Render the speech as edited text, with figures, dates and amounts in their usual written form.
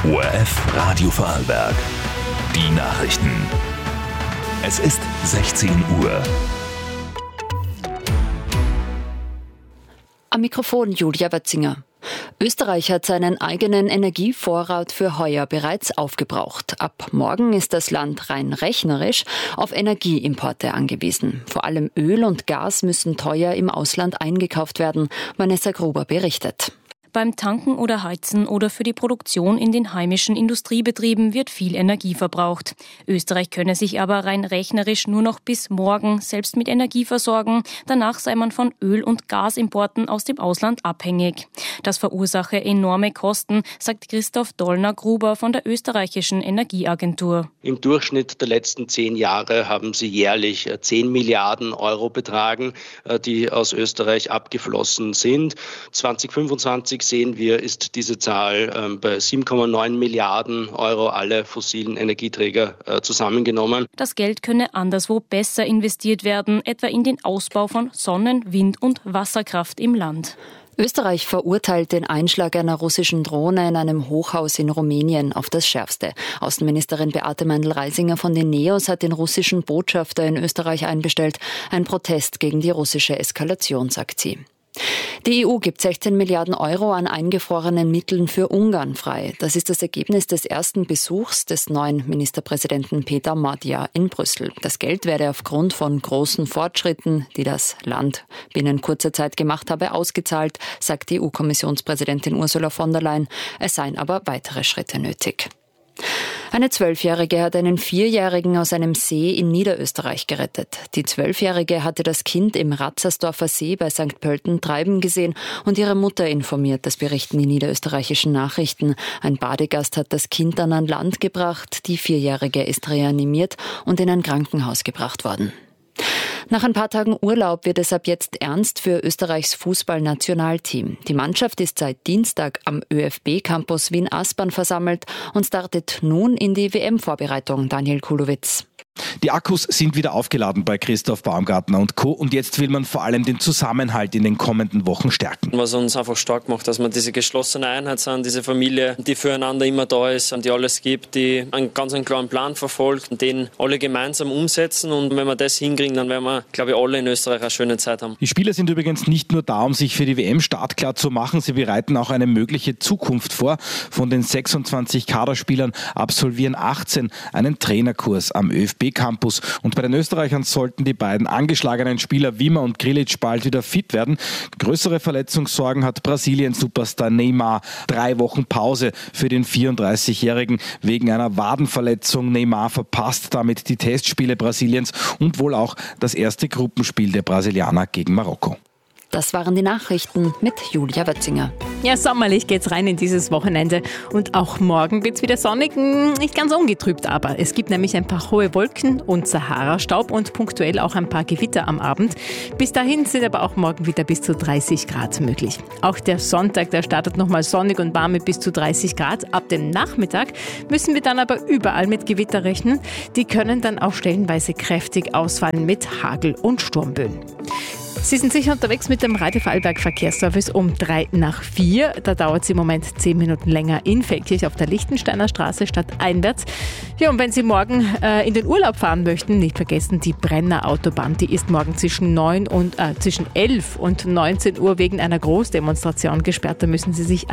ORF Radio Vorarlberg. Die Nachrichten. Es ist 16 Uhr. Am Mikrofon Julia Wetzinger. Österreich hat seinen eigenen Energievorrat für heuer bereits aufgebraucht. Ab morgen ist das Land rein rechnerisch auf Energieimporte angewiesen. Vor allem Öl und Gas müssen teuer im Ausland eingekauft werden. Vanessa Gruber berichtet. Beim Tanken oder Heizen oder für die Produktion in den heimischen Industriebetrieben wird viel Energie verbraucht. Österreich könne sich aber rein rechnerisch nur noch bis morgen selbst mit Energie versorgen. Danach sei man von Öl- und Gasimporten aus dem Ausland abhängig. Das verursache enorme Kosten, sagt Christoph Dollner-Gruber von der österreichischen Energieagentur. Im Durchschnitt der letzten 10 Jahre haben sie jährlich 10 Milliarden Euro betragen, die aus Österreich abgeflossen sind. 2025 sehen wir, ist diese Zahl bei 7,9 Milliarden Euro alle fossilen Energieträger zusammengenommen. Das Geld könne anderswo besser investiert werden, etwa in den Ausbau von Sonnen-, Wind- und Wasserkraft im Land. Österreich verurteilt den Einschlag einer russischen Drohne in einem Hochhaus in Rumänien auf das Schärfste. Außenministerin Beate Meindl-Reisinger von den NEOS hat den russischen Botschafter in Österreich einbestellt. Ein Protest gegen die russische Eskalation, sagt sie. Die EU gibt 16 Milliarden Euro an eingefrorenen Mitteln für Ungarn frei. Das ist das Ergebnis des ersten Besuchs des neuen Ministerpräsidenten Peter Magyar in Brüssel. Das Geld werde aufgrund von großen Fortschritten, die das Land binnen kurzer Zeit gemacht habe, ausgezahlt, sagt die EU-Kommissionspräsidentin Ursula von der Leyen. Es seien aber weitere Schritte nötig. Eine 12-Jährige hat einen 4-Jährigen aus einem See in Niederösterreich gerettet. Die 12-Jährige hatte das Kind im Ratzersdorfer See bei St. Pölten treiben gesehen und ihre Mutter informiert, das berichten die niederösterreichischen Nachrichten. Ein Badegast hat das Kind dann an Land gebracht. Die 4-Jährige ist reanimiert und in ein Krankenhaus gebracht worden. Nach ein paar Tagen Urlaub wird es ab jetzt ernst für Österreichs Fußballnationalteam. Die Mannschaft ist seit Dienstag am ÖFB-Campus Wien-Aspern versammelt und startet nun in die WM-Vorbereitung. Daniel Kulowitz. Die Akkus sind wieder aufgeladen bei Christoph Baumgartner und Co. Und jetzt will man vor allem den Zusammenhalt in den kommenden Wochen stärken. Was uns einfach stark macht, dass wir diese geschlossene Einheit sind, diese Familie, die füreinander immer da ist und die alles gibt, die einen ganz klaren Plan verfolgt und den alle gemeinsam umsetzen. Und wenn wir das hinkriegen, dann werden wir, glaube ich, alle in Österreich eine schöne Zeit haben. Die Spieler sind übrigens nicht nur da, um sich für die WM startklar zu machen. Sie bereiten auch eine mögliche Zukunft vor. Von den 26 Kaderspielern absolvieren 18 einen Trainerkurs am ÖFB-Campus. Und bei den Österreichern sollten die beiden angeschlagenen Spieler Wimmer und Grilic bald wieder fit werden. Größere Verletzungssorgen hat Brasilien-Superstar Neymar. 3 Wochen Pause für den 34-Jährigen wegen einer Wadenverletzung. Neymar verpasst damit die Testspiele Brasiliens und wohl auch das erste Gruppenspiel der Brasilianer gegen Marokko. Das waren die Nachrichten mit Julia Wetzinger. Ja, sommerlich geht's rein in dieses Wochenende und auch morgen wird's wieder sonnig, nicht ganz ungetrübt, aber es gibt nämlich ein paar hohe Wolken und Sahara-Staub und punktuell auch ein paar Gewitter am Abend. Bis dahin sind aber auch morgen wieder bis zu 30 Grad möglich. Auch der Sonntag, der startet nochmal sonnig und warm mit bis zu 30 Grad. Ab dem Nachmittag müssen wir dann aber überall mit Gewitter rechnen. Die können dann auch stellenweise kräftig ausfallen mit Hagel und Sturmböen. Sie sind sicher unterwegs mit dem Radio Vorarlberg Verkehrsservice um 3:04. Da dauert es im Moment 10 Minuten länger in Feldkirch auf der Lichtensteiner Straße statt einwärts. Ja, und wenn Sie morgen in den Urlaub fahren möchten, nicht vergessen, die Brenner Autobahn, die ist morgen zwischen 11 und 19 Uhr wegen einer Großdemonstration gesperrt. Da müssen Sie sich